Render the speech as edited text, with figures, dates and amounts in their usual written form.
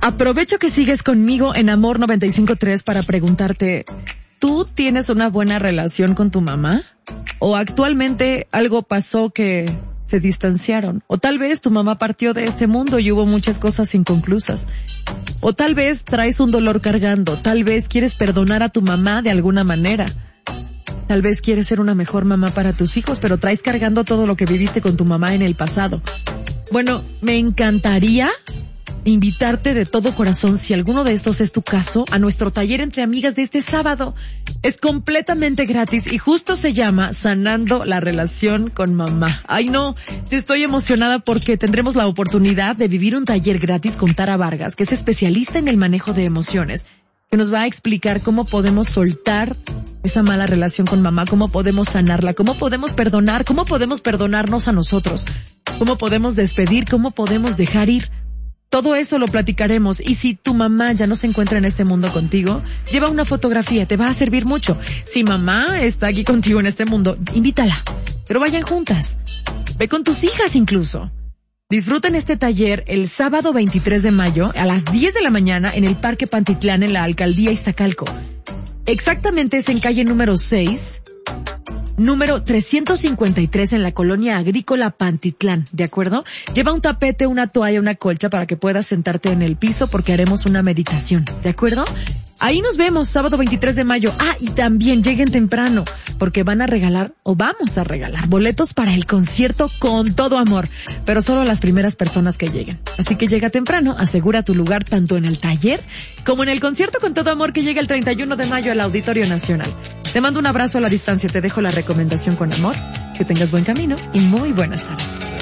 Aprovecho que sigues conmigo en Amor 95.3 para preguntarte, ¿tú tienes una buena relación con tu mamá? ¿O actualmente algo pasó que se distanciaron? ¿O tal vez tu mamá partió de este mundo y hubo muchas cosas inconclusas? ¿O tal vez traes un dolor cargando? ¿Tal vez quieres perdonar a tu mamá de alguna manera? Tal vez quieres ser una mejor mamá para tus hijos, pero traes cargando todo lo que viviste con tu mamá en el pasado. Bueno, me encantaría invitarte de todo corazón, si alguno de estos es tu caso, a nuestro taller entre amigas de este sábado. Es completamente gratis y justo se llama Sanando la Relación con Mamá. Ay no, estoy emocionada porque tendremos la oportunidad de vivir un taller gratis con Tara Vargas, que es especialista en el manejo de emociones, que nos va a explicar cómo podemos soltar esa mala relación con mamá, cómo podemos sanarla, cómo podemos perdonar, cómo podemos perdonarnos a nosotros, cómo podemos despedir, cómo podemos dejar ir. Todo eso lo platicaremos, y si tu mamá ya no se encuentra en este mundo contigo, lleva una fotografía, te va a servir mucho. Si mamá está aquí contigo en este mundo, invítala, pero vayan juntas. Ve con tus hijas incluso. Disfruten este taller el sábado 23 de mayo a las 10 de la mañana en el Parque Pantitlán en la Alcaldía Iztacalco. Exactamente es en calle número 6, número 353 en la colonia agrícola Pantitlán, ¿de acuerdo? Lleva un tapete, una toalla, una colcha para que puedas sentarte en el piso porque haremos una meditación, ¿de acuerdo? Ahí nos vemos, sábado 23 de mayo. Ah, y también lleguen temprano porque van a regalar, o vamos a regalar, boletos para el concierto Con Todo Amor, pero solo a las primeras personas que lleguen. Así que llega temprano, asegura tu lugar tanto en el taller como en el concierto Con Todo Amor que llega el 31 de mayo al Auditorio Nacional. Te mando un abrazo a la distancia, te dejo la recomendación con amor, que tengas buen camino y muy buenas tardes.